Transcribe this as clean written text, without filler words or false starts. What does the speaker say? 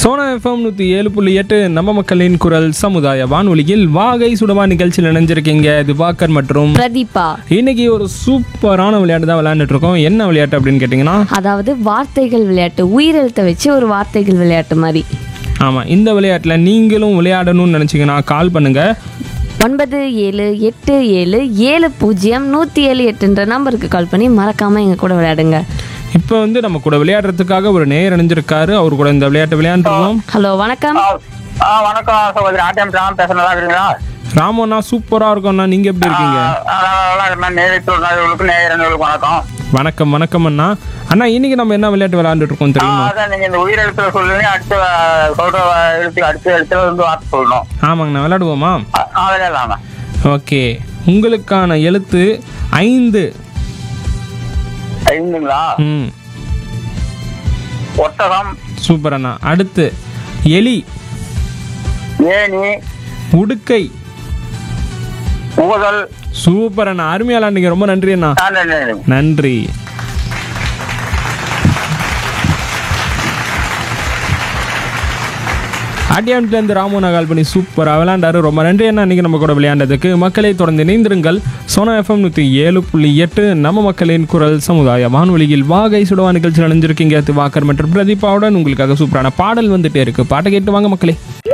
Sona FM 107.8 நம்ம மக்களின் குரல் சமுதாய வானொலியில் வாகை சுடவா நிகழ்ச்சியில் இணைஞ்சிருக்கீங்க திவாகர் மற்றும் பிரதீபா. இன்னைக்கு ஒரு சூப்பரான விளையாட்டு தான் விளையாண்டுட்டு இருக்கோம். என்ன விளையாட்டு அப்படின்னு கேட்டிங்கன்னா, அதாவது வார்த்தைகள் விளையாட்டு, உயிரெழுத்தை வச்சு ஒரு வார்த்தைகள் விளையாட்டு மாதிரி. ஆமாம், இந்த விளையாட்டில் நீங்களும் விளையாடணும்னு நினச்சிங்கன்னா கால் பண்ணுங்கள். 9787700178 நம்பருக்கு கால் பண்ணி மறக்காமல் எங்கள் கூட விளையாடுங்க. இப்போ நம்ம கூட விளையாடுறதுக்காக ஒரு நேயர் இணைஞ்சிருக்காரு. அவர் கூட இந்த விளையாட்டை விளையாண்டுருவோம். ஹலோ, வணக்கம். வணக்கம் சகோதரி. ஆட்டம் ராம் பேச நல்லா இருக்கீங்களா? ராமண்ணா சூப்பராக இருக்கோண்ணா, நீங்கள் எப்படி இருக்கீங்க? நேயர்களுக்கு வணக்கம். வணக்கம் வணக்கம் அண்ணா. அண்ணா, இன்னைக்கு நம்ம என்ன விளையாட்டு விளையாண்டுட்டு இருக்கோம் தெரியுமா? அதான் நீங்க இந்த உயிர் எழுத்துல சொல்லுங்க, அடுத்த சொல்ற எழுத்துக்கு அடுத்த எழுத்துல வந்து வார்த்தை சொல்லணும். ஆமாங்கண்ணா, விளையாடுவோமா? விளையாடலாமா? ஓகே, உங்களுக்கான எழுத்து 5. 5ங்களா? ம், ஒட்டகம், சூப்பர் அண்ணா. அடுத்து எலி, ஏணி, உடுக்கை. உகதல். சூப்பர் அண்ணா, அருமையா விளையாண்டீங்க. ரொம்ப நன்றி அண்ணா. நன்றி. ஆட்டியாமிட்டிலேருந்து ராமோனா கால் பண்ணி சூப்பராக விளையாண்டாரு. ரொம்ப நன்றி அண்ணா, இன்றைக்கி நம்ம கூட விளையாண்டதுக்கு. மக்களை தொடர்ந்து இணைந்திருங்கள். சோனா எஃப்எம் 107.8 நம்ம மக்களின் குரல் சமுதாய வானொலியில் வாகை சுடவா நிகழ்ச்சி அணிஞ்சிருக்கீங்க திவாகர் மற்றும் பிரதீபாவுடன். உங்களுக்காக சூப்பரான பாடல் வந்துட்டே இருக்கு. பாட்டை கேட்டு வாங்க மக்களே.